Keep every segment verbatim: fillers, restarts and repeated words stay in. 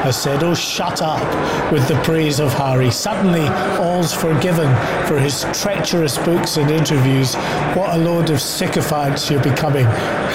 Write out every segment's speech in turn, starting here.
has said, "Oh, shut up," with the praise of Harry. Suddenly, all's forgiven for his treacherous books and interviews. What a load of sycophants you're becoming.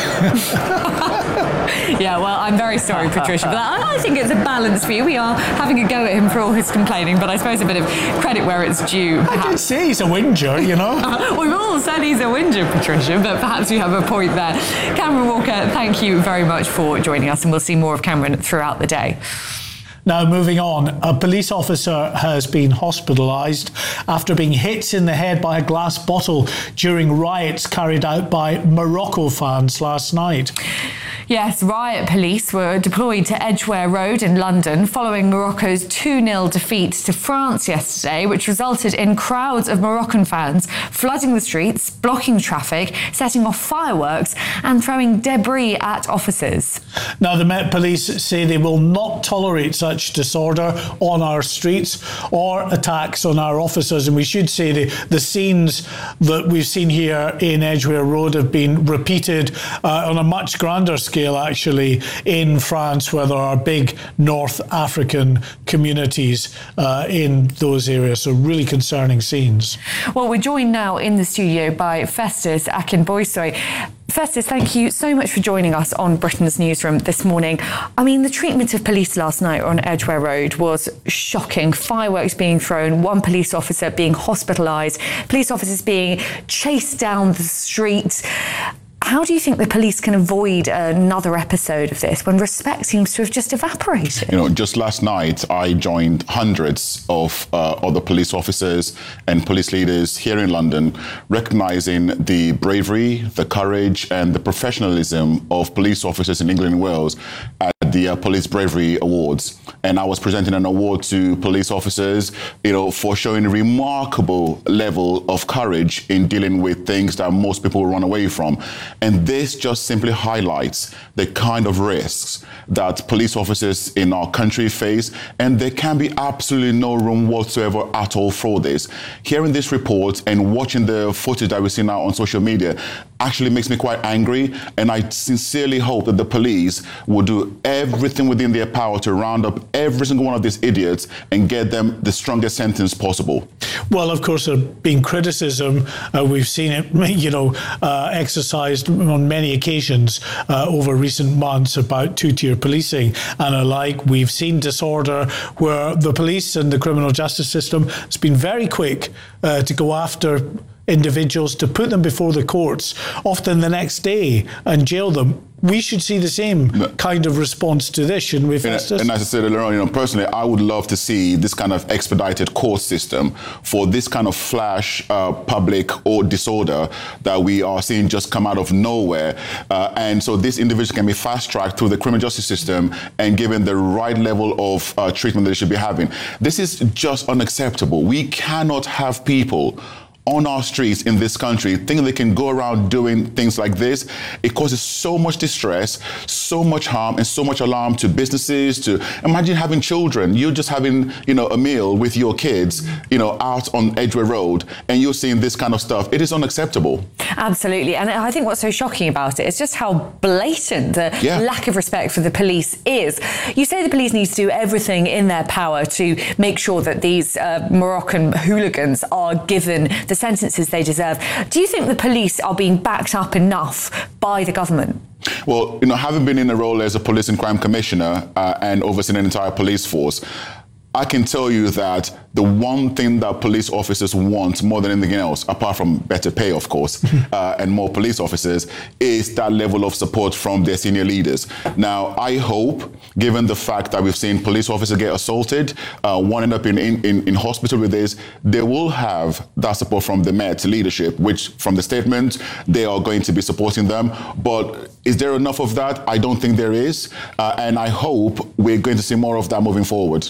Yeah, well, I'm very sorry, Patricia, but I think it's a balance view. We are having a go at him for all his complaining, but I suppose a bit of credit where it's due. Perhaps. I did say he's a whinger, you know. We've all said he's a whinger, Patricia, but perhaps you have a point there. Cameron Walker, thank you very much for joining us, and we'll see more of Cameron throughout the day. Now, moving on, a police officer has been hospitalised after being hit in the head by a glass bottle during riots carried out by Morocco fans last night. Yes, riot police were deployed to Edgware Road in London following Morocco's two nil defeat to France yesterday, which resulted in crowds of Moroccan fans flooding the streets, blocking traffic, setting off fireworks and throwing debris at officers. Now, the Met Police say they will not tolerate such disorder on our streets or attacks on our officers. And we should say the, the scenes that we've seen here in Edgware Road have been repeated uh, on a much grander scale, actually, in France, where there are big North African communities uh, in those areas. So really concerning scenes. Well, we're joined now in the studio by Festus Akinboysoy. Festus, thank you so much for joining us on Britain's Newsroom this morning. I mean, the treatment of police last night on Edgware Road was shocking. Fireworks being thrown, one police officer being hospitalised, police officers being chased down the street. How do you think the police can avoid another episode of this when respect seems to have just evaporated? You know, just last night, I joined hundreds of uh, other police officers and police leaders here in London, recognising the bravery, the courage and the professionalism of police officers in England and Wales at the uh, Police Bravery Awards. And I was presenting an award to police officers, you know, for showing a remarkable level of courage in dealing with things that most people run away from. And this just simply highlights the kind of risks that police officers in our country face, and there can be absolutely no room whatsoever at all for this. Hearing this report and watching the footage that we see now on social media actually makes me quite angry, and I sincerely hope that the police will do everything within their power to round up every single one of these idiots and get them the strongest sentence possible. Well, of course, there have been criticism. Uh, we've seen it, you know, uh, exercised on many occasions uh, over recent months about two-tier policing and alike. We've seen disorder where the police and the criminal justice system has been very quick uh, to go after individuals, to put them before the courts, often the next day, and jail them. We should see the same no. kind of response to this, shouldn't we, Festus? And, and as I said earlier on, you know, personally, I would love to see this kind of expedited court system for this kind of flash uh, public or disorder that we are seeing just come out of nowhere. Uh, and so this individual can be fast-tracked through the criminal justice system and given the right level of uh, treatment that they should be having. This is just unacceptable. We cannot have people on our streets in this country thinking they can go around doing things like this. It causes so much distress, so much harm, and so much alarm to businesses. To imagine having children, you're just having, you know, a meal with your kids, you know, out on Edgware Road, and you're seeing this kind of stuff. It is unacceptable. Absolutely. And I think what's so shocking about it is just how blatant the yeah. lack of respect for the police is. You say the police need to do everything in their power to make sure that these uh, Moroccan hooligans are given the sentences they deserve. Do you think the police are being backed up enough by the government? Well, you know, having been in a role as a police and crime commissioner uh, and overseeing an entire police force, I can tell you that the one thing that police officers want more than anything else, apart from better pay, of course, uh, and more police officers, is that level of support from their senior leaders. Now, I hope, given the fact that we've seen police officers get assaulted, uh, one end up in, in, in hospital with this, they will have that support from the Met leadership, which from the statement, they are going to be supporting them. But is there enough of that? I don't think there is. Uh, and I hope we're going to see more of that moving forward.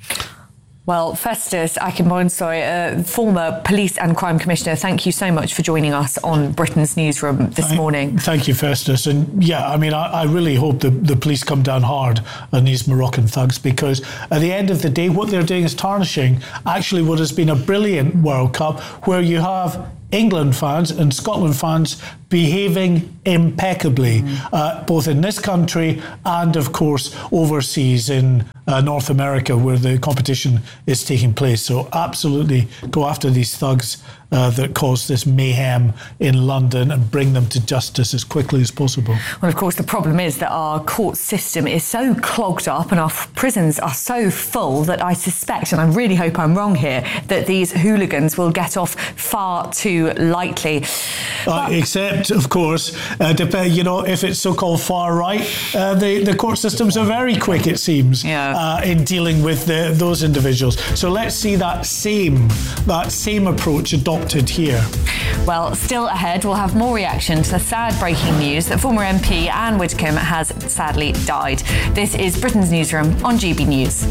Well, Festus Akinboysoy, uh, former police and crime commissioner, thank you so much for joining us on Britain's Newsroom this thank, morning. Thank you, Festus. And yeah, I mean, I, I really hope the, the police come down hard on these Moroccan thugs, because at the end of the day, what they're doing is tarnishing actually what has been a brilliant World Cup, where you have England fans and Scotland fans behaving impeccably, mm. uh, both in this country and, of course, overseas in uh, North America, where the competition is taking place. So absolutely go after these thugs uh, that caused this mayhem in London and bring them to justice as quickly as possible. Well, of course, the problem is that our court system is so clogged up and our prisons are so full that I suspect, and I really hope I'm wrong here, that these hooligans will get off far too lightly. Uh, except, of course, uh, dep- you know, if it's so-called far right, uh, the, the court systems are very quick, it seems, yeah. uh, in dealing with the, those individuals. So let's see that same, that same approach adopted here. Well, still ahead, we'll have more reaction to the sad breaking news that former M P Anne Widdecombe has sadly died. This is Britain's Newsroom on G B News.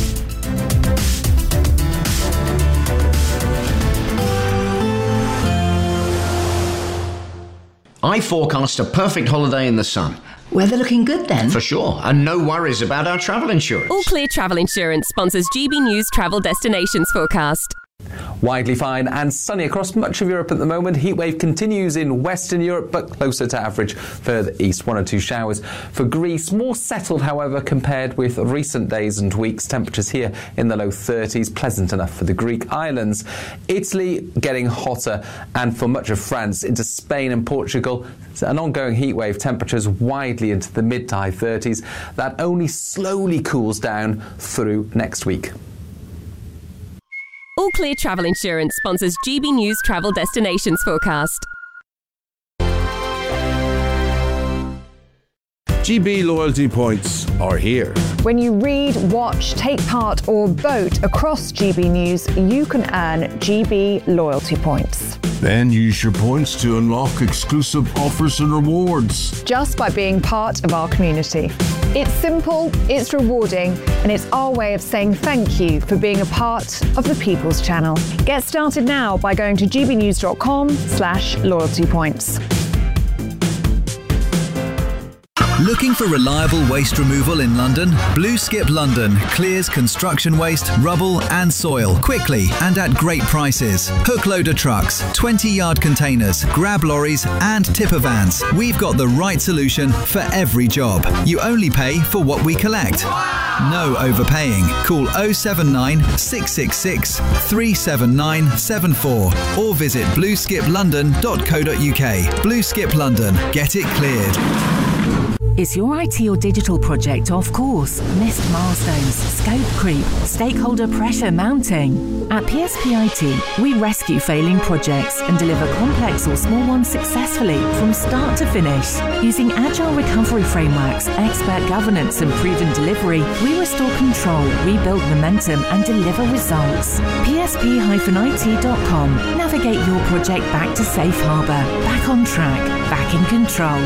I forecast a perfect holiday in the sun. Weather looking good then? For sure, and no worries about our travel insurance. All Clear Travel Insurance sponsors G B News Travel Destinations Forecast. Widely fine and sunny across much of Europe at the moment. Heatwave continues in Western Europe, but closer to average further east. One or two showers for Greece. More settled, however, compared with recent days and weeks. Temperatures here in the low thirties, pleasant enough for the Greek islands. Italy getting hotter, and for much of France into Spain and Portugal, an ongoing heatwave. Temperatures widely into the mid to high thirties. That only slowly cools down through next week. All Clear Travel Insurance sponsors G B News Travel Destinations Forecast. G B loyalty points are here. When you read, watch, take part or vote across G B News, you can earn G B loyalty points. Then use your points to unlock exclusive offers and rewards. Just by being part of our community. It's simple, it's rewarding, and it's our way of saying thank you for being a part of the People's Channel. Get started now by going to gbnews.com slash loyalty points. Looking for reliable waste removal in London? Blue Skip London clears construction waste, rubble and soil quickly and at great prices. Hook loader trucks, twenty yard containers, grab lorries and tipper vans. We've got the right solution for every job. You only pay for what we collect. No overpaying. Call oh seven nine, six six six, three seven nine seven four or visit blue skip london dot co dot uk. Blue Skip London. Get it cleared. Is your I T or digital project off course? Missed milestones, scope creep, stakeholder pressure mounting? At P S P I T, we rescue failing projects and deliver complex or small ones successfully from start to finish. Using agile recovery frameworks, expert governance and proven delivery, we restore control, rebuild momentum and deliver results. P S P I T dot com. Navigate your project back to safe harbour, back on track, back in control.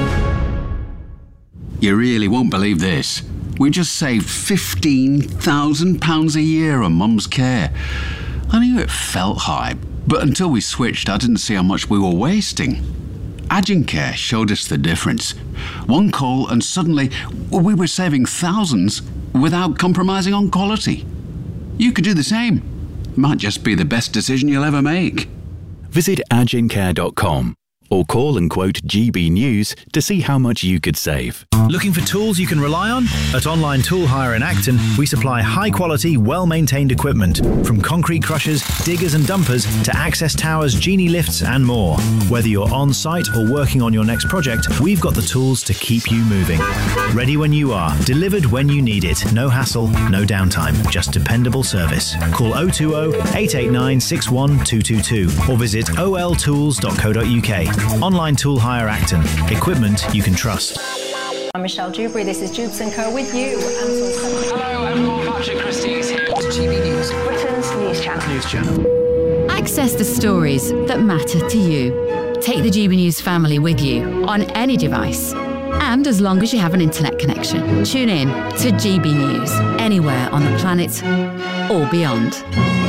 You really won't believe this. We just saved fifteen thousand pounds a year on Mum's care. I knew it felt high, but until we switched, I didn't see how much we were wasting. Agincare showed us the difference. One call and suddenly we were saving thousands without compromising on quality. You could do the same. Might just be the best decision you'll ever make. Visit agincare dot com. Or call and quote G B News to see how much you could save. Looking for tools you can rely on? At Online Tool Hire in Acton, we supply high-quality, well-maintained equipment, from concrete crushers, diggers and dumpers to access towers, genie lifts and more. Whether you're on-site or working on your next project, we've got the tools to keep you moving. Ready when you are, delivered when you need it. No hassle, no downtime, just dependable service. Call oh two oh, eight eight nine, six one two two two or visit o l tools dot co dot uk. Online Tool Hire Acton. Equipment you can trust. I'm Michelle Dewberry. This is Jubes and Co with you. Hello, everyone. Patrick Christie is here to G B News. Britain's News Channel. News Channel. Access the stories that matter to you. Take the G B News family with you on any device. And as long as you have an internet connection, tune in to G B News anywhere on the planet or beyond.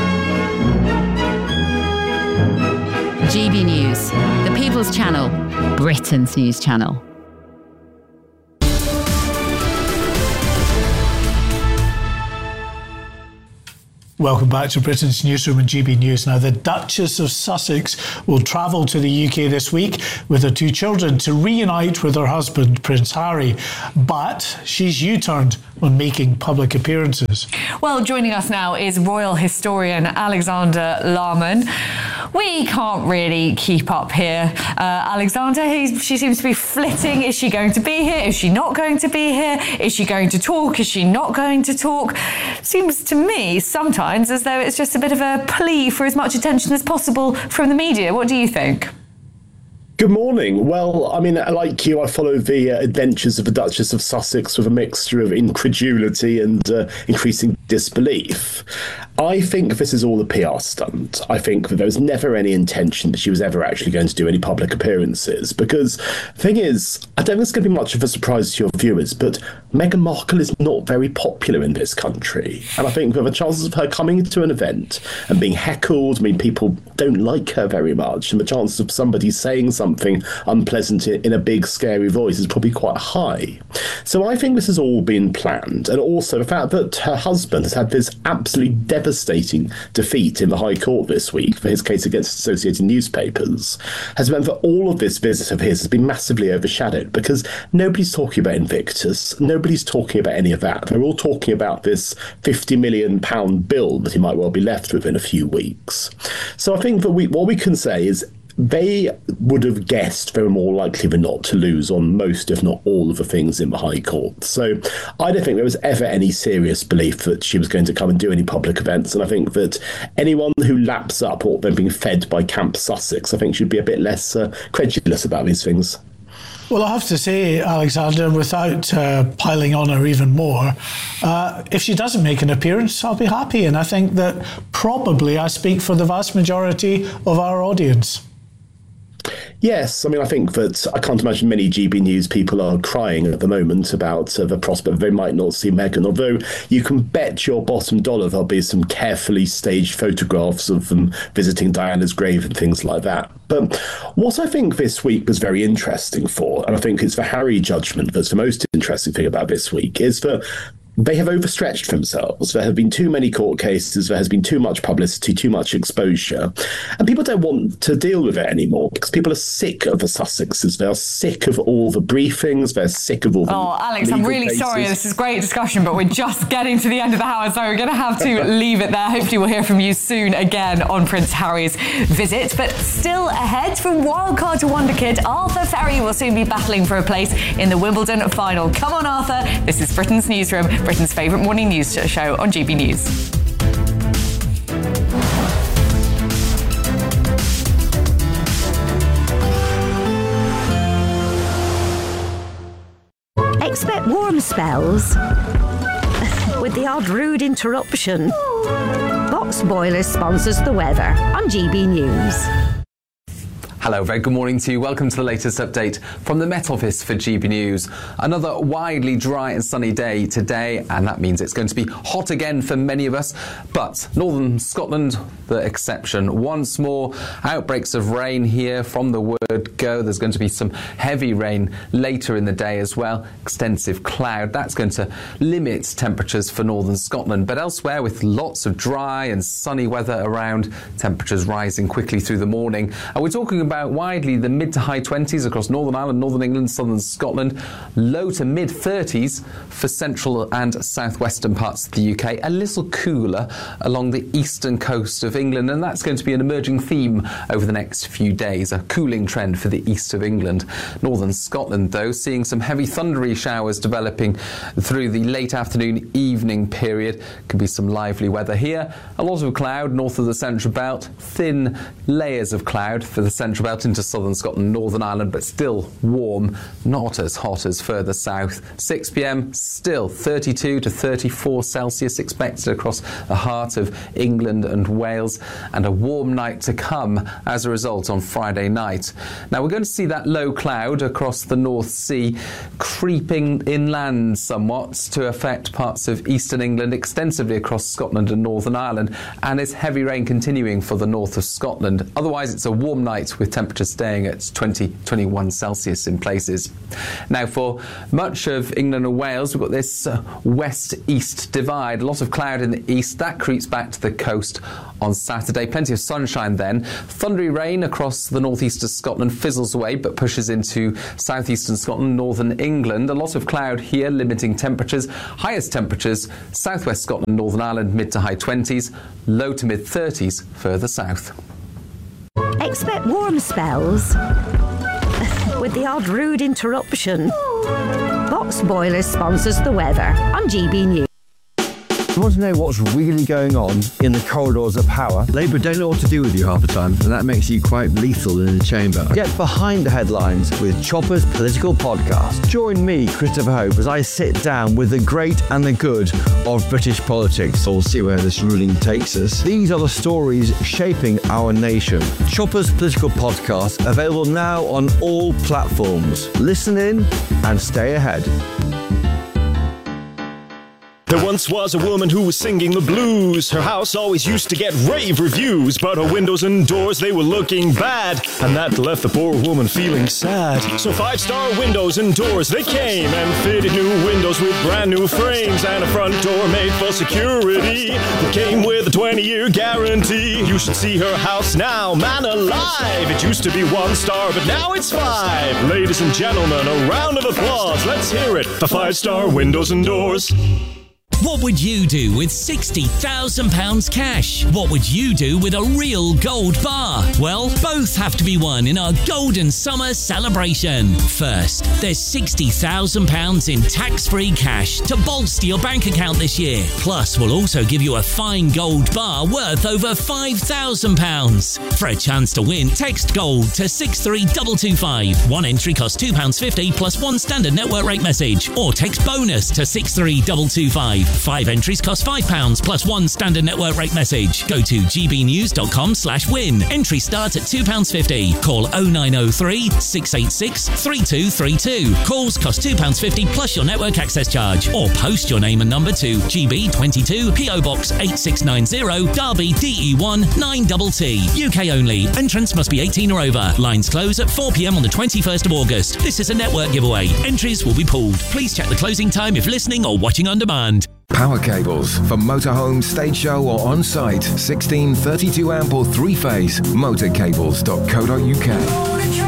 G B News, the People's Channel, Britain's News Channel. Welcome back to Britain's Newsroom and G B News. Now, the Duchess of Sussex will travel to the U K this week with her two children to reunite with her husband, Prince Harry. But she's U-turned on making public appearances. Well, joining us now is royal historian Alexander Larman. We can't really keep up here. Uh, Alexander, he, she seems to be flitting. Is she going to be here? Is she not going to be here? Is she going to talk? Is she not going to talk? Seems to me sometimes as though it's just a bit of a plea for as much attention as possible from the media. What do you think? Good morning. Well, I mean, like you, I follow the uh, adventures of the Duchess of Sussex with a mixture of incredulity and uh, increasing disbelief. I think this is all a P R stunt. I think that there was never any intention that she was ever actually going to do any public appearances, because the thing is, I don't think it's going to be much of a surprise to your viewers, but Meghan Markle is not very popular in this country. And I think that the chances of her coming to an event and being heckled, I mean, people don't like her very much, and the chances of somebody saying something something unpleasant in a big scary voice is probably quite high. So I think this has all been planned, and also the fact that her husband has had this absolutely devastating defeat in the High Court this week for his case against Associated Newspapers has meant that all of this visit of his has been massively overshadowed, because nobody's talking about Invictus, nobody's talking about any of that. They're all talking about this fifty million pound bill that he might well be left with in a few weeks. So I think that we, what we can say is they would have guessed they were more likely than not to lose on most, if not all, of the things in the High Court. So I don't think there was ever any serious belief that she was going to come and do any public events. And I think that anyone who laps up what they're being fed by Camp Sussex, I think should be a bit less uh, credulous about these things. Well, I have to say, Alexander, without uh, piling on her even more, uh, if she doesn't make an appearance, I'll be happy. And I think that probably I speak for the vast majority of our audience. Yes, I mean, I think that I can't imagine many G B News people are crying at the moment about uh, the prospect they might not see Meghan, although you can bet your bottom dollar there'll be some carefully staged photographs of them visiting Diana's grave and things like that. But what I think this week was very interesting for, and I think it's the Harry judgment that's the most interesting thing about this week, is that they have overstretched themselves. There have been too many court cases. There has been too much publicity, too much exposure. And people don't want to deal with it anymore because people are sick of the Sussexes. They are sick of all the briefings. They're sick of all the Oh, Alex, I'm really cases. sorry. This is great discussion, but we're just getting to the end of the hour, so we're going to have to leave it there. Hopefully we'll hear from you soon again on Prince Harry's visit. But still ahead, from wildcard to wonder kid, Arthur Ferry will soon be battling for a place in the Wimbledon final. Come on, Arthur. This is Britain's Newsroom, Britain's favourite morning news show on G B News. Expect warm spells with the odd rude interruption. Box Boilers sponsors the weather on G B News. Hello, very good morning to you. Welcome to the latest update from the Met Office for G B News. Another widely dry and sunny day today, and that means it's going to be hot again for many of us. But northern Scotland, the exception. Once more, outbreaks of rain here from the word go. There's going to be some heavy rain later in the day as well. Extensive cloud. That's going to limit temperatures for northern Scotland. But elsewhere, with lots of dry and sunny weather around, temperatures rising quickly through the morning. And we're talking about about widely the mid to high twenties across Northern Ireland, Northern England, Southern Scotland, low to mid thirties for central and southwestern parts of the U K, a little cooler along the eastern coast of England, and that's going to be an emerging theme over the next few days, a cooling trend for the east of England. Northern Scotland, though, seeing some heavy thundery showers developing through the late afternoon evening period. Could be some lively weather here. A lot of cloud north of the central belt, thin layers of cloud for the central belt into southern Scotland, Northern Ireland, but still warm, not as hot as further south. six p m, still thirty-two to thirty-four Celsius expected across the heart of England and Wales, and a warm night to come as a result on Friday night. Now we're going to see that low cloud across the North Sea creeping inland somewhat to affect parts of eastern England, extensively across Scotland and Northern Ireland, and it's heavy rain continuing for the north of Scotland. Otherwise, it's a warm night with with temperatures staying at twenty, twenty-one Celsius in places. Now, for much of England and Wales, we've got this uh, west-east divide. A lot of cloud in the east. That creeps back to the coast on Saturday. Plenty of sunshine then. Thundery rain across the northeast of Scotland fizzles away, but pushes into southeastern Scotland, northern England. A lot of cloud here, limiting temperatures. Highest temperatures, southwest Scotland, Northern Ireland, mid to high twenties, low to mid thirties further south. Expect warm spells with the odd rude interruption. Box Boilers sponsors the weather on G B News. You want to know what's really going on in the corridors of power? Labour don't know what to do with you half the time, and that makes you quite lethal in the chamber. Get behind the headlines with Chopper's Political Podcast. Join me, Christopher Hope, as I sit down with the great and the good of British politics. We'll see where this ruling takes us. These are the stories shaping our nation. Chopper's Political Podcast, available now on all platforms. Listen in and stay ahead. There once was a woman who was singing the blues. Her house always used to get rave reviews, but her windows and doors, they were looking bad, and that left the poor woman feeling sad. So Five Star Windows and Doors, they came and fitted new windows with brand new frames and a front door made for security that came with a twenty-year guarantee. You should see her house now, man alive. It used to be one star, but now it's five. Ladies and gentlemen, a round of applause. Let's hear it for Five Star Windows and Doors. What would you do with sixty thousand pounds cash? What would you do with a real gold bar? Well, both have to be won in our Golden Summer celebration. First, there's sixty thousand pounds in tax-free cash to bolster your bank account this year. Plus, we'll also give you a fine gold bar worth over five thousand pounds. For a chance to win, text GOLD to six three two two five. One entry costs two pounds fifty plus one standard network rate message. Or text BONUS to six three two two five. Five entries cost five pounds plus one standard network rate message. Go to gbnews.com slash win. Entry starts at two pounds fifty. Call oh nine oh three, six eight six, three two three two. Calls cost two pounds fifty plus your network access charge. Or post your name and number to G B twenty-two, P O Box eight six nine zero, Derby D E one nine T T. U K only. Entrants must be eighteen or over. Lines close at four p.m. on the twenty-first of August. This is a network giveaway. Entries will be pulled. Please check the closing time if listening or watching on demand. Power cables for motorhome, stage show or on-site. sixteen, thirty-two amp or three-phase. motorcables dot co dot uk.